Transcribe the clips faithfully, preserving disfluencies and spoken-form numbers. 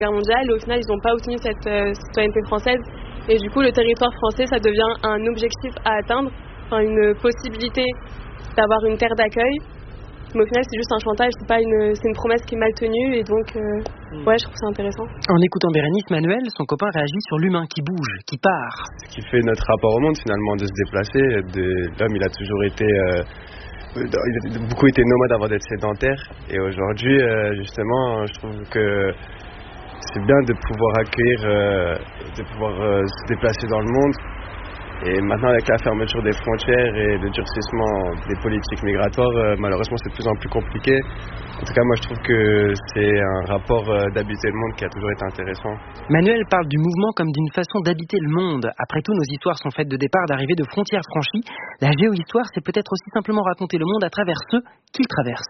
Guerre mondiale et au final ils n'ont pas obtenu cette euh, citoyenneté française et du coup le territoire français ça devient un objectif à atteindre, enfin une possibilité d'avoir une terre d'accueil, mais au final c'est juste un chantage, c'est pas une, c'est une promesse qui est mal tenue et donc euh, ouais je trouve ça intéressant. En écoutant Bérénice, Manuel, son copain réagit sur l'humain qui bouge, qui part. Ce qui fait notre rapport au monde finalement, de se déplacer, de, l'homme il a toujours été... Euh, il a beaucoup été nomade avant d'être sédentaire et aujourd'hui euh, justement je trouve que c'est bien de pouvoir accueillir, euh, de pouvoir euh, se déplacer dans le monde. Et maintenant, avec la fermeture des frontières et le durcissement des politiques migratoires, euh, malheureusement, c'est de plus en plus compliqué. En tout cas, moi, je trouve que c'est un rapport euh, d'habiter le monde qui a toujours été intéressant. Manuel parle du mouvement comme d'une façon d'habiter le monde. Après tout, nos histoires sont faites de départ, d'arrivée, de frontières franchies. La géohistoire, c'est peut-être aussi simplement raconter le monde à travers ceux qu'il traverse.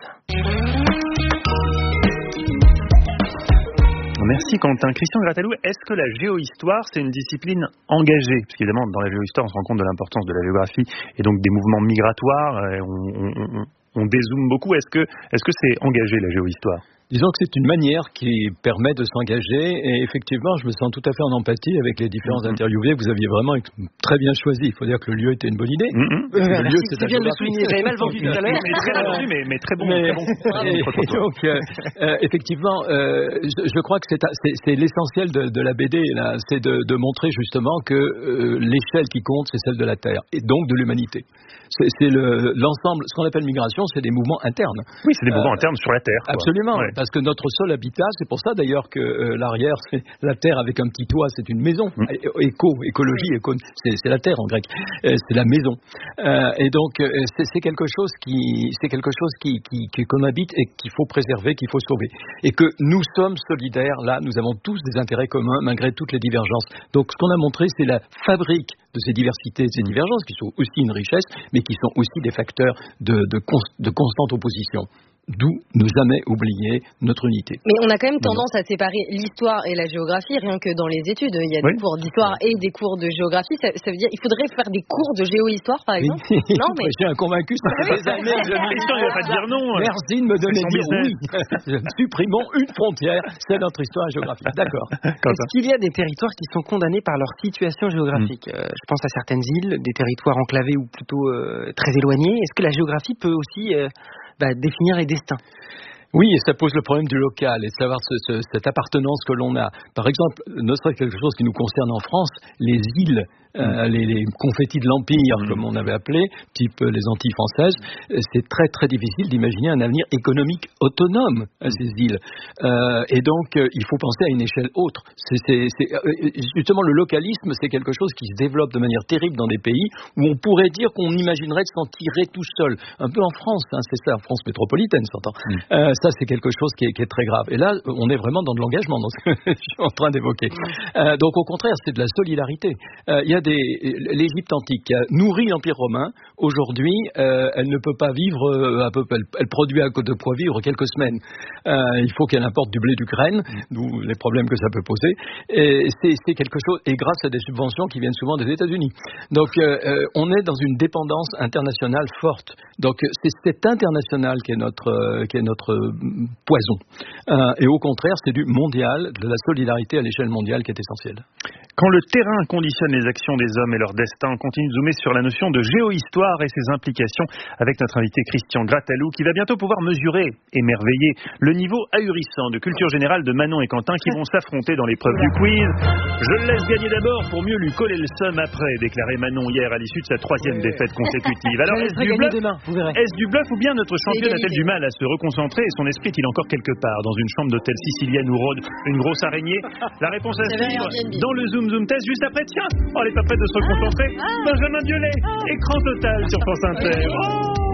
Merci Quentin. Christian Grattalou, est-ce que la géohistoire, c'est une discipline engagée ? Parce qu'évidemment, dans la géohistoire, on se rend compte de l'importance de la géographie et donc des mouvements migratoires. On, on, on, on dézoome beaucoup. Est-ce que, est-ce que c'est engagé, la géohistoire ? Disons que c'est une manière qui permet de s'engager et effectivement, je me sens tout à fait en empathie avec les différents mmh. interviewés. Vous aviez vraiment très bien choisi. Il faut dire que le lieu était une bonne idée. Mmh. Euh, le lieu, c'est, c'est bien de le souligner. J'avais mal vendu tout à l'heure. Mais très vendu, mais, mais très bon. Mais, très bon. Et, et donc, euh, euh, effectivement, euh, je, je crois que c'est, c'est, c'est l'essentiel de, de la B D. Là, c'est de, de montrer justement que euh, l'échelle qui compte, c'est celle de la Terre et donc de l'humanité. C'est, c'est le, l'ensemble, ce qu'on appelle migration, c'est des mouvements internes. Oui, c'est des mouvements euh, internes sur la Terre. Quoi. Absolument. Ouais. Parce que notre sol habitat, c'est pour ça d'ailleurs que euh, l'arrière, c'est la terre avec un petit toit, c'est une maison. Mmh. Éco, écologie, éco, c'est, c'est la terre en grec, euh, c'est la maison. Euh, et donc euh, c'est, c'est quelque chose qui, c'est quelque chose qui, qui, qui qu'on habite et qu'il faut préserver, qu'il faut sauver. Et que nous sommes solidaires. Là, nous avons tous des intérêts communs malgré toutes les divergences. Donc ce qu'on a montré, c'est la fabrique de ces diversités, de ces divergences qui sont aussi une richesse, mais qui sont aussi des facteurs de, de, const, de constante opposition. D'où ne jamais oublier notre unité. Mais on a quand même tendance à séparer l'histoire et la géographie, rien que dans les études. Il y a oui. des cours d'histoire et des cours de géographie. Ça, ça veut dire qu'il faudrait faire des cours de géohistoire, par exemple. Oui. Non, mais j'ai un convaincu. Ça fait des années. L'histoire, il va pas dire non. Merci de me donner dire oui. Supprimons une frontière, c'est notre histoire et géographie. D'accord. Est-ce qu'il y a des territoires qui sont condamnés par leur situation géographique ? mmh. euh, Je pense à certaines îles, des territoires enclavés ou plutôt euh, très éloignés. Est-ce que la géographie peut aussi euh, bah, définir les destins ? Oui, et ça pose le problème du local et de savoir ce, ce, cette appartenance que l'on a. Par exemple, ne serait-ce quelque chose qui nous concerne en France, les îles, euh, les, les confettis de l'Empire, mmh. comme on avait appelé, type les Antilles françaises, c'est très très difficile d'imaginer un avenir économique autonome à ces îles. Euh, et donc, euh, il faut penser à une échelle autre. C'est, c'est, c'est, euh, justement, le localisme, c'est quelque chose qui se développe de manière terrible dans des pays où on pourrait dire qu'on imaginerait de s'en tirer tout seul. Un peu en France, hein, c'est ça, France métropolitaine, s'entend. Mmh. Euh, ça, c'est quelque chose qui est, qui est très grave. Et là, on est vraiment dans de l'engagement, dans ce que je suis en train d'évoquer. Euh, donc, au contraire, c'est de la solidarité. Euh, il y a des... L'Égypte antique qui a nourri l'Empire romain. Aujourd'hui, euh, elle ne peut pas vivre euh, à peu près. Elle, elle produit à de quoi vivre quelques semaines. Euh, il faut qu'elle importe du blé d'Ukraine, d'où les problèmes que ça peut poser. Et c'est, c'est quelque chose, et grâce à des subventions qui viennent souvent des États-Unis. Donc, euh, euh, on est dans une dépendance internationale forte. Donc, c'est cet international qui est notre, euh, qui est notre poison. Euh, et au contraire, c'est du mondial, de la solidarité à l'échelle mondiale qui est essentielle. Quand le terrain conditionne les actions des hommes et leur destin, on continue de zoomer sur la notion de géohistoire et ses implications avec notre invité Christian Grattalou qui va bientôt pouvoir mesurer, émerveiller le niveau ahurissant de culture générale de Manon et Quentin qui vont s'affronter dans l'épreuve du quiz. Je le laisse gagner d'abord pour mieux lui coller le seum après, déclarait Manon hier à l'issue de sa troisième oui, défaite consécutive. Alors est-ce du, bluff, demain, est-ce du bluff ou bien notre championne a-t-elle du mal à se reconcentrer et son esprit est-il encore quelque part dans une chambre d'hôtel sicilienne où rôde une grosse araignée? La réponse à suivre dans le Zoom Zoom Test juste après. Tiens, oh, elle est pas prête de se reconcentrer. Benjamin Biolay, écran total sur France Inter.